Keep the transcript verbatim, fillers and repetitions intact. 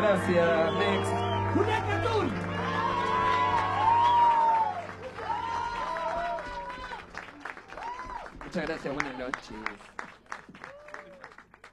gracias. Next. Julián Catún. Muchas gracias, buenas noches.